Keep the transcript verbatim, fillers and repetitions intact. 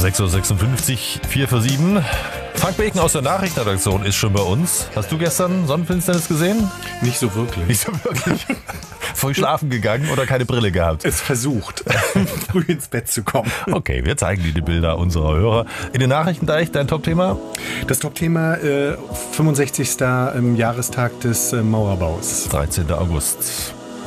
sechs Uhr sechsundfünfzig, vier vor sieben. Frank Beken aus der Nachrichtenredaktion ist schon bei uns. Hast du gestern Sonnenfinsternis gesehen? Nicht so wirklich. Nicht so wirklich. Früh schlafen gegangen oder keine Brille gehabt? Es versucht, früh ins Bett zu kommen. Okay, wir zeigen dir die Bilder unserer Hörer. In den Nachrichten gleich dein Top-Thema? Das Top-Thema, äh, fünfundsechzigsten Jahrestag des äh, Mauerbaus. dreizehnten August.